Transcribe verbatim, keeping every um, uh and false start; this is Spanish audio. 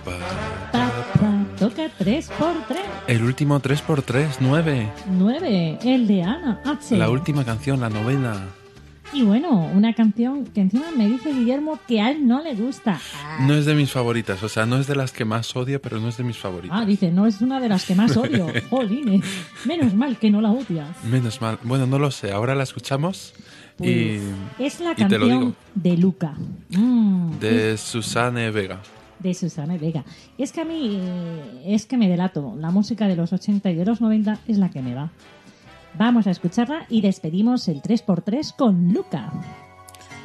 Pa, Pa, pa, toca tres por tres. El último tres por tres, nueve. nueve, el de Ana H. La última canción, la novena. Y bueno, una canción que encima me dice Guillermo que a él no le gusta. Ah, No es de mis favoritas, o sea, no es de las que más odio, pero no es de mis favoritas. ah, dice, no es una de las que más odio. Jolines, menos mal que no la odias. Menos mal. Bueno, no lo sé, ahora la escuchamos y, Pues, es la y te lo digo. canción de Luca. Mm, De Susane Vega. de Susana Vega. Y es que a mí, eh, es que me delato. La música de los ochenta y de los noventa es la que me va. Vamos a escucharla y despedimos el tres por tres con Luca.